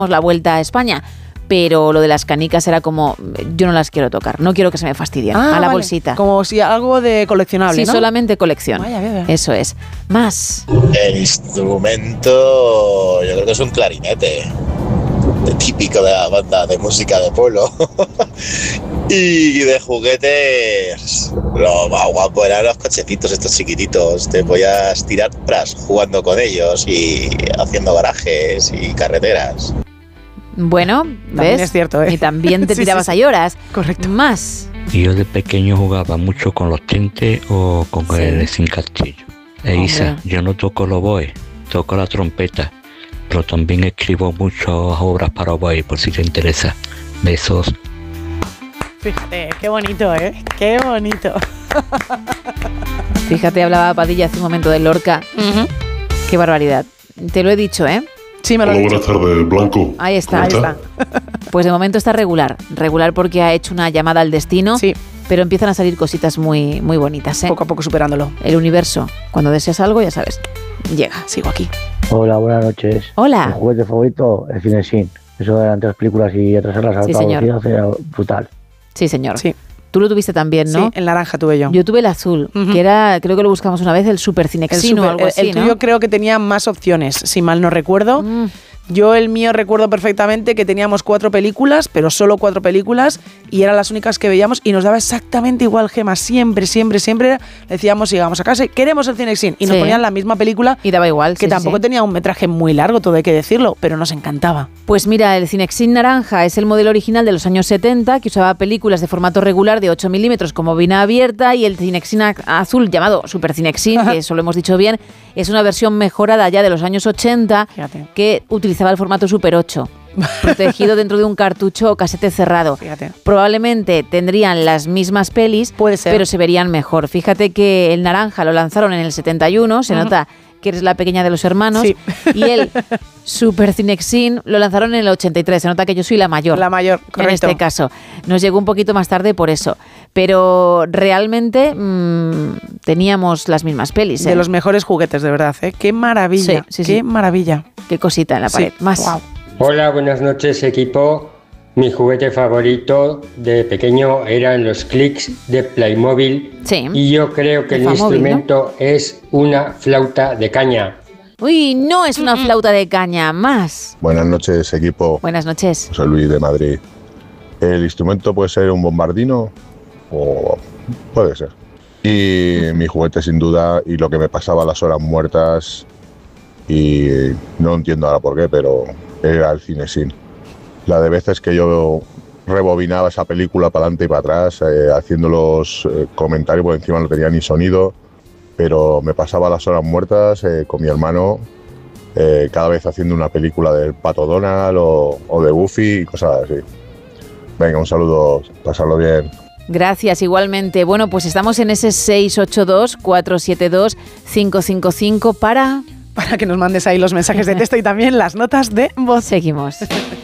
la vuelta a España. Pero lo de las canicas era como, yo no las quiero tocar, no quiero que se me fastidien a la bolsita. Como si algo de coleccionable, sí, ¿no? Solamente colección. Vaya. Eso es. Más. El instrumento, yo creo que es un clarinete, típico de la banda de música de pueblo. Y de juguetes, lo más guapo eran los cochecitos estos chiquititos. Te podías tirar horas jugando con ellos y haciendo garajes y carreteras. Bueno, También ¿ves? es cierto, ¿eh? Y también te Sí, tirabas sí. ahí horas. Correcto. Más. Y yo de pequeño jugaba mucho con los tintes o con el sin castillo. Isa, Hombre. yo no toco el oboe, toco la trompeta, pero también escribo muchas obras para oboe, por si te interesa. Besos. Fíjate, qué bonito, ¿eh? Qué bonito. Fíjate, hablaba Padilla hace un momento de Lorca. Qué barbaridad. Te lo he dicho, ¿eh? Sí, me lo Hola, he dicho. buenas tardes, Blanco. Ahí está. ¿Cómo está? Pues de momento está regular. Regular porque ha hecho una llamada al destino. Sí, Pero empiezan a salir cositas muy, muy bonitas, ¿eh? poco a poco superándolo. El universo, cuando deseas algo, ya sabes, llega. Sigo aquí. Hola, buenas noches. Mi Hola. juguete favorito, el Cinesin. Eso eran 3 películas y atrasarlas a Sí, alta señor. velocidad era brutal. Sí, señor. Sí. Tú lo tuviste también, ¿no? Sí, el naranja tuve yo. Yo tuve el azul, Ujú. que era, creo que lo buscamos una vez, el Super Cinexin o algo así, el tuyo ¿no? creo que tenía más opciones, si mal no recuerdo. Yo el mío recuerdo perfectamente que teníamos 4 películas, pero solo 4 películas, y eran las únicas que veíamos y nos daba exactamente igual, Gema. Siempre decíamos, llegamos a casa y queremos el Cinexin. Y nos Sí. ponían la misma película, Y daba igual, que sí, tampoco sí. tenía un metraje muy largo, todo hay que decirlo, pero nos encantaba. Pues mira, el Cinexin naranja es el modelo original de los años 70, que usaba películas de formato regular de 8 milímetros con bobina abierta, y el Cinexin azul, llamado Super Cinexin, que eso lo hemos dicho bien, es una versión mejorada ya de los años 80, Fíjate. que utilizaba el formato Super 8, protegido dentro de un cartucho o casete cerrado. Fíjate. Probablemente tendrían las mismas pelis, Puede ser. pero se verían mejor. Fíjate que el naranja lo lanzaron en el 71, se nota que eres la pequeña de los hermanos, Sí. y el Super Cinexin lo lanzaron en el 83, se nota que yo soy la mayor. La mayor, correcto. En este caso. Nos llegó un poquito más tarde por eso. Pero realmente teníamos las mismas pelis. De los mejores juguetes, de verdad, ¿eh? Qué maravilla, Sí, sí, qué sí. maravilla. Qué cosita en la pared. Sí. Más. Guau. Hola, buenas noches equipo. Mi juguete favorito de pequeño eran los clics de Playmobil Sí. y yo creo que De el Famóvil, instrumento es una flauta de caña. Uy, no es una flauta de caña. Más. Buenas noches, equipo. Buenas noches. Soy Luis de Madrid. ¿El instrumento puede ser un bombardino? O puede ser. Y mi juguete, sin duda, y lo que me pasaba a las horas muertas, y no entiendo ahora por qué, pero era el Cinesin. La de veces que yo rebobinaba esa película para adelante y para atrás, haciendo los comentarios, por encima no tenía ni sonido, pero me pasaba las horas muertas con mi hermano, cada vez haciendo una película del Pato Donald o de Goofy y cosas así. Venga, un saludo, pasarlo bien. Gracias, igualmente. Bueno, pues estamos en ese 682-472-555 para... Para que nos mandes ahí los mensajes de texto y también las notas de voz. Seguimos.